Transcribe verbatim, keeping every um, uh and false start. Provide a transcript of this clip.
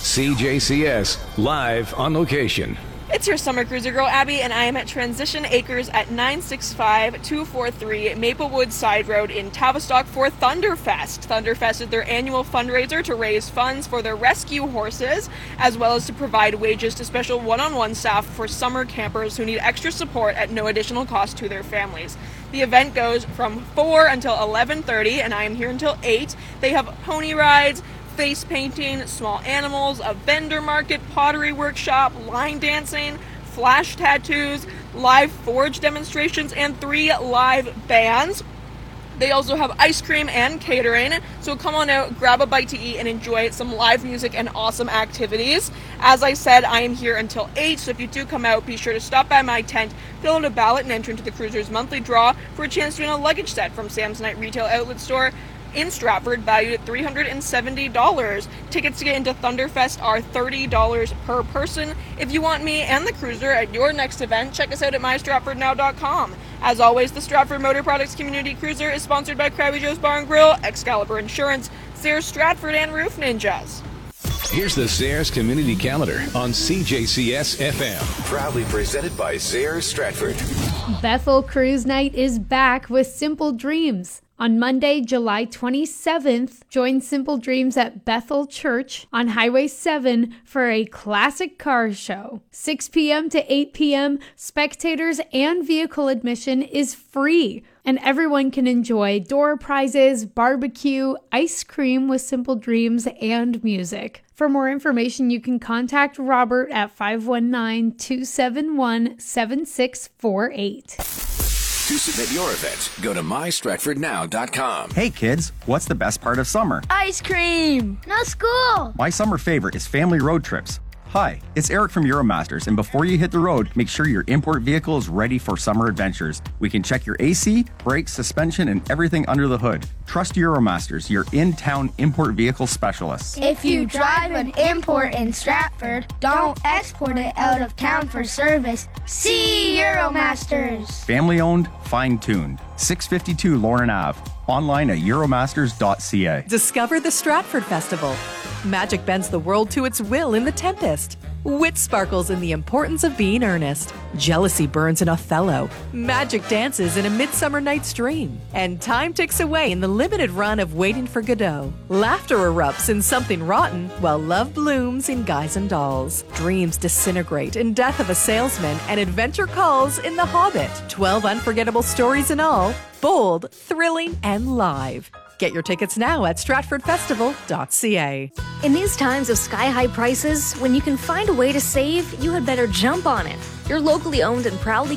C J C S, live on location. It's your summer cruiser girl, Abby, and I am at Transition Acres at nine six five two four three Maplewood Side Road in Tavistock for Thunderfest. Thunderfest is their annual fundraiser to raise funds for their rescue horses, as well as to provide wages to special one-on-one staff for summer campers who need extra support at no additional cost to their families. The event goes from four until eleven thirty, and I am here until eight. They have pony rides, face painting, small animals, a vendor market, pottery workshop, line dancing, flash tattoos, live forge demonstrations, and three live bands. They also have ice cream and catering, so come on out, grab a bite to eat, and enjoy some live music and awesome activities. As I said, I am here until eight, so if you do come out, be sure to stop by my tent, fill out a ballot, and enter into the Cruiser's monthly draw for a chance to win a luggage set from Samsonite Retail Outlet Store in Stratford, valued at three hundred seventy dollars. Tickets to get into Thunderfest are thirty dollars per person. If you want me and the Cruiser at your next event, check us out at my stratford now dot com. As always, the Stratford Motor Products Community Cruiser is sponsored by Krabby Joe's Bar and Grill, Excalibur Insurance, Sayers Stratford, and Roof Ninjas. Here's the Sayers Community Calendar on C J C S F M. Proudly presented by Sayers Stratford. Bethel Cruise Night is back with Simple Dreams. On Monday, July twenty-seventh, join Simple Dreams at Bethel Church on Highway seven for a classic car show. six p.m. to eight p.m., spectators and vehicle admission is free, and everyone can enjoy door prizes, barbecue, ice cream with Simple Dreams, and music. For more information, you can contact Robert at five one nine, two seven one, seven six four eight. To submit your event, go to my stratford now dot com. Hey kids, what's the best part of summer? Ice cream! No school! My summer favorite is family road trips. Hi, it's Eric from Euromasters, and before you hit the road, make sure your import vehicle is ready for summer adventures. We can check your A C, brakes, suspension, and everything under the hood. Trust Euromasters, your in-town import vehicle specialists. If you drive an import in Stratford, don't export it out of town for service. See Euromasters. Family owned, fine-tuned. six fifty-two Lauren Avenue. Online at euromasters dot c a. Discover the Stratford Festival. Magic bends the world to its will in The Tempest. Wit sparkles in the importance of being earnest. Jealousy burns in Othello. Magic dances in A Midsummer Night's Dream. And time ticks away in the limited run of Waiting for Godot. Laughter erupts in Something Rotten, while love blooms in Guys and Dolls. Dreams disintegrate in Death of a Salesman, and adventure calls in The Hobbit. Twelve unforgettable stories in all. Bold, thrilling, and live. Get your tickets now at stratford festival dot c a. In these times of sky-high prices, when you can find a way to save, you had better jump on it. Your locally owned and proudly